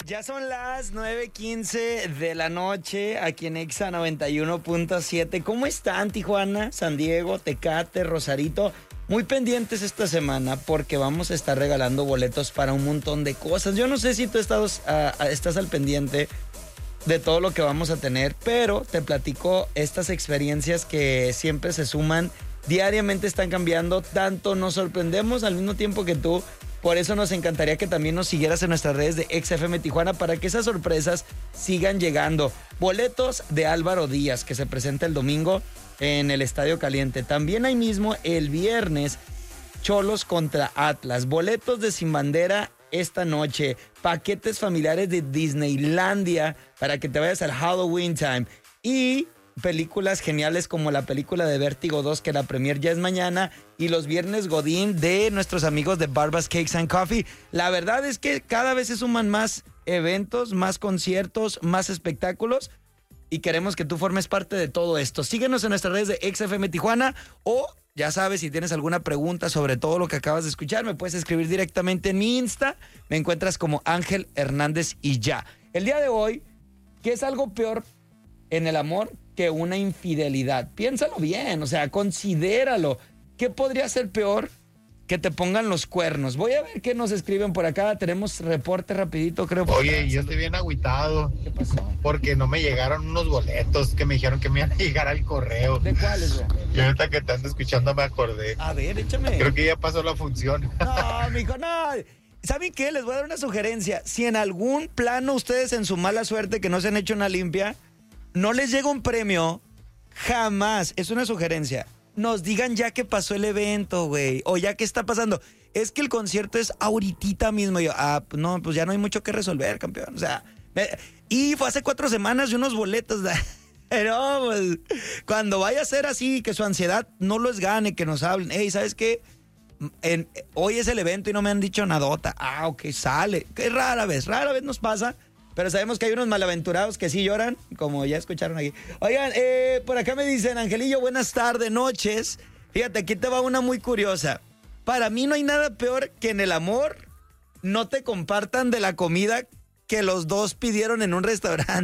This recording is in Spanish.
Ya son las 9:15 de la noche aquí en Exa 91.7. ¿Cómo están, Tijuana, San Diego, Tecate, Rosarito? Muy pendientes esta semana porque vamos a estar regalando boletos para un montón de cosas. Yo no sé si tú estás al pendiente de todo lo que vamos a tener, pero te platico estas experiencias que siempre se suman, diariamente están cambiando, tanto nos sorprendemos al mismo tiempo que tú. Por eso nos encantaría que también nos siguieras en nuestras redes de XFM Tijuana para que esas sorpresas sigan llegando. Boletos de Álvaro Díaz, que se presenta el domingo en el Estadio Caliente. También ahí mismo el viernes, Cholos contra Atlas. Boletos de Sin Bandera esta noche. Paquetes familiares de Disneylandia para que te vayas al Halloween Time. Y películas geniales como la película de Vértigo 2, que la premier ya es mañana, y los viernes Godín de nuestros amigos de Barbas Cakes and Coffee. La verdad es que cada vez se suman más eventos, más conciertos, más espectáculos, y queremos que tú formes parte de todo esto. Síguenos en nuestras redes de XFM Tijuana, o ya sabes, si tienes alguna pregunta sobre todo lo que acabas de escuchar, me puedes escribir directamente en mi Insta. Me encuentras como Ángel Hernández y ya. El día de hoy, ¿qué es algo peor en el amor que una infidelidad? Piénsalo bien, o sea, considéralo. ¿Qué podría ser peor que te pongan los cuernos? Voy a ver qué nos escriben por acá. Tenemos reporte rapidito, creo. Oye, yo estoy bien agüitado. ¿Qué pasó? Porque no me llegaron unos boletos que me dijeron que me iban a llegar al correo. ¿De cuáles, güey? Y ahorita que te ando escuchando me acordé. A ver, échame. Creo que ya pasó la función. No, mijo, no. ¿Saben qué? Les voy a dar una sugerencia. Si en algún plano ustedes en su mala suerte que no se han hecho una limpia, no les llega un premio, jamás, es una sugerencia, nos digan ya que pasó el evento, güey, o ya que está pasando. Es que el concierto es ahorita mismo. Y yo, no, pues ya no hay mucho que resolver, campeón. O sea, y fue hace 4 semanas y unos boletos. Pero, pues, cuando vaya a ser así, que su ansiedad no los gane, que nos hablen. Hey, ¿sabes qué? Hoy es el evento y no me han dicho nadota. Ok, sale. Que rara vez nos pasa. Pero sabemos que hay unos malaventurados que sí lloran, como ya escucharon aquí. Oigan, por acá me dicen, Angelillo, buenas tardes, noches. Fíjate, aquí te va una muy curiosa. Para mí no hay nada peor que en el amor no te compartan de la comida que los dos pidieron en un restaurante.